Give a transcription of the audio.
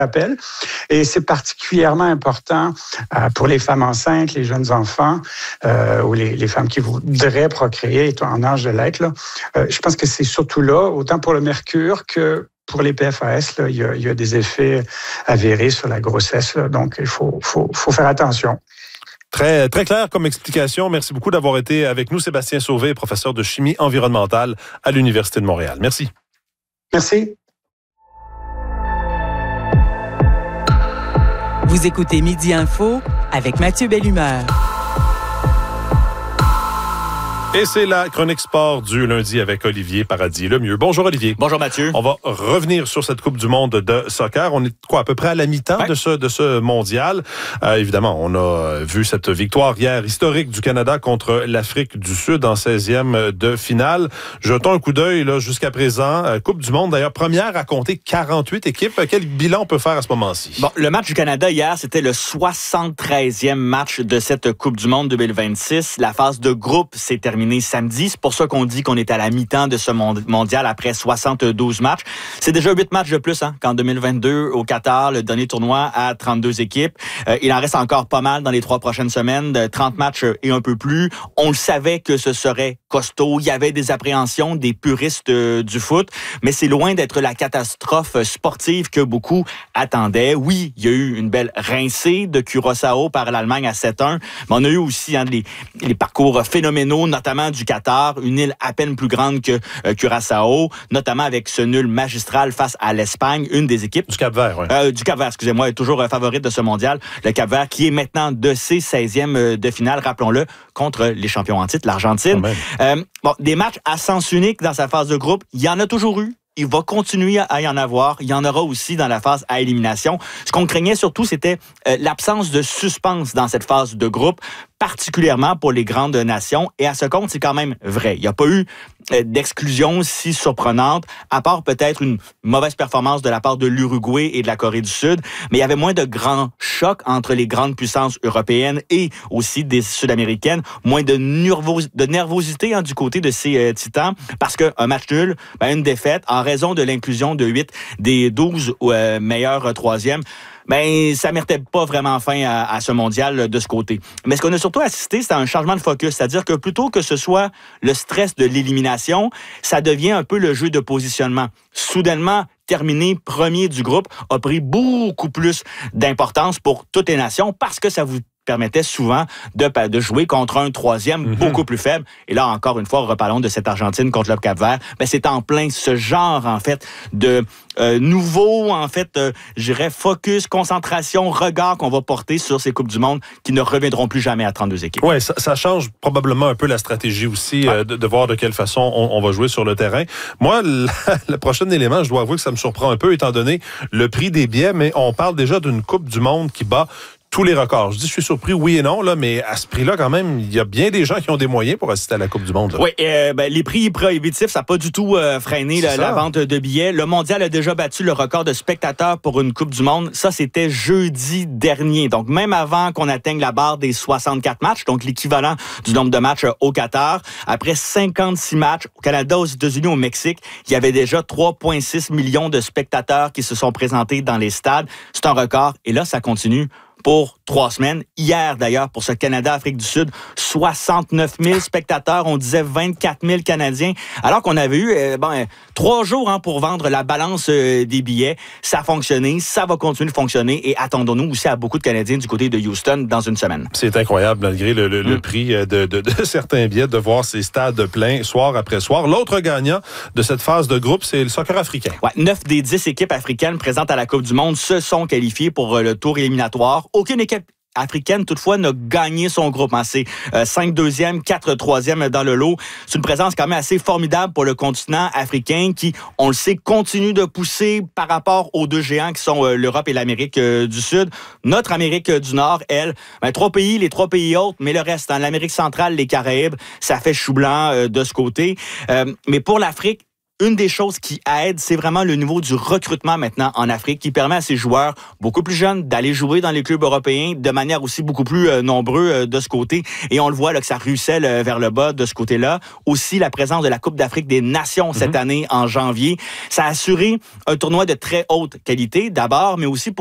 rappelle. Et c'est particulièrement important pour les femmes enceintes, les jeunes enfants ou les femmes qui voudraient procréer, étant en âge de l'être. Là. Je pense que c'est surtout là, autant pour le mercure que pour les PFAS, là, il y a des effets avérés sur la grossesse. Là, donc, il faut faire attention. Très, très clair comme explication. Merci beaucoup d'avoir été avec nous. Sébastien Sauvé, professeur de chimie environnementale à l'Université de Montréal. Merci. Merci. Vous écoutez Midi Info avec Mathieu Bellumeur. Et c'est la chronique sport du lundi avec Olivier Paradis-Lemieux. Bonjour Olivier. Bonjour Mathieu. On va revenir sur cette Coupe du monde de soccer. On est à peu près à la mi-temps de ce mondial. Évidemment, on a vu cette victoire hier historique du Canada contre l'Afrique du Sud en 16e de finale. Jetons un coup d'œil là jusqu'à présent. Coupe du monde d'ailleurs, première à compter 48 équipes. Quel bilan on peut faire à ce moment-ci? Bon, le match du Canada hier, c'était le 73e match de cette Coupe du monde 2026. La phase de groupe s'est terminée samedi. C'est pour ça qu'on dit qu'on est à la mi-temps de ce mondial après 72 matchs. C'est déjà 8 matchs de plus qu'en 2022 au Qatar, le dernier tournoi à 32 équipes. Il en reste encore pas mal dans les 3 prochaines semaines, 30 matchs et un peu plus. On le savait que ce serait costaud. Il y avait des appréhensions des puristes du foot, mais c'est loin d'être la catastrophe sportive que beaucoup attendaient. Oui, il y a eu une belle rincée de Curaçao par l'Allemagne à 7-1, mais on a eu aussi les parcours phénoménaux, notamment du Qatar, une île à peine plus grande que Curaçao, notamment avec ce nul magistral face à l'Espagne, une des équipes. Du Cap-Vert, du Cap-Vert, excusez-moi, est toujours favorite de ce mondial. Le Cap-Vert qui est maintenant de ses 16e de finale, rappelons-le, contre les champions en titre, l'Argentine. Des matchs à sens unique dans sa phase de groupe, il y en a toujours eu. Il va continuer à y en avoir. Il y en aura aussi dans la phase à élimination. Ce qu'on craignait surtout, c'était l'absence de suspense dans cette phase de groupe, particulièrement pour les grandes nations. Et à ce compte, c'est quand même vrai. Il n'y a pas eu d'exclusion si surprenante, à part peut-être une mauvaise performance de la part de l'Uruguay et de la Corée du Sud. Mais il y avait moins de grands chocs entre les grandes puissances européennes et aussi des Sud-Américaines. Moins de nervosité du côté de ces titans. Parce qu'un match nul, une défaite, en raison de l'inclusion de 8 des 12 meilleurs troisièmes, ça méritait pas vraiment fin à ce mondial de ce côté. Mais ce qu'on a surtout assisté, c'est à un changement de focus. C'est-à-dire que plutôt que ce soit le stress de l'élimination, ça devient un peu le jeu de positionnement. Soudainement, terminé premier du groupe a pris beaucoup plus d'importance pour toutes les nations parce que ça vous permettait souvent de jouer contre un troisième beaucoup plus faible. Et là, encore une fois, reparlons de cette Argentine contre le Cap-Vert. C'est en plein ce genre, en fait, de nouveau, en fait, je dirais, focus, concentration, regard qu'on va porter sur ces Coupes du Monde qui ne reviendront plus jamais à 32 équipes. Oui, ça change probablement un peu la stratégie aussi de voir de quelle façon on va jouer sur le terrain. Moi, le prochain élément, je dois avouer que ça me surprend un peu, étant donné le prix des billets, mais on parle déjà d'une Coupe du Monde qui bat tous les records. Je suis surpris, oui et non, là, mais à ce prix-là, quand même, il y a bien des gens qui ont des moyens pour assister à la Coupe du Monde. Là. Oui, les prix prohibitifs, ça n'a pas du tout freiné la vente de billets. Le Mondial a déjà battu le record de spectateurs pour une Coupe du Monde. Ça, c'était jeudi dernier. Donc, même avant qu'on atteigne la barre des 64 matchs, donc l'équivalent du nombre de matchs au Qatar, après 56 matchs au Canada, aux États-Unis, au Mexique, il y avait déjà 3,6 millions de spectateurs qui se sont présentés dans les stades. C'est un record. Et là, ça continue pour 3 semaines. Hier, d'ailleurs, pour ce Canada-Afrique du Sud, 69 000 spectateurs. On disait 24 000 Canadiens. Alors qu'on avait eu 3 jours pour vendre la balance des billets. Ça a fonctionné. Ça va continuer de fonctionner. Et attendons-nous aussi à beaucoup de Canadiens du côté de Houston dans une semaine. C'est incroyable, malgré le prix de certains billets, de voir ces stades pleins soir après soir. L'autre gagnant de cette phase de groupe, c'est le soccer africain. 9 des 10 équipes africaines présentes à la Coupe du Monde se sont qualifiées pour le tour éliminatoire. Aucune équipe africaine, toutefois, n'a gagné son groupe. C'est 5 deuxièmes, 4 troisièmes dans le lot. C'est une présence quand même assez formidable pour le continent africain qui, on le sait, continue de pousser par rapport aux 2 géants qui sont l'Europe et l'Amérique du Sud. Notre Amérique du Nord, elle, 3 pays, les 3 pays autres, mais le reste, l'Amérique centrale, les Caraïbes, ça fait chou blanc de ce côté. Mais pour l'Afrique, une des choses qui aide, c'est vraiment le niveau du recrutement maintenant en Afrique, qui permet à ces joueurs beaucoup plus jeunes d'aller jouer dans les clubs européens de manière aussi beaucoup plus nombreux de ce côté. Et on le voit là, que ça ruisselle vers le bas de ce côté-là. Aussi, la présence de la Coupe d'Afrique des Nations cette année en janvier, ça a assuré un tournoi de très haute qualité d'abord, mais aussi pour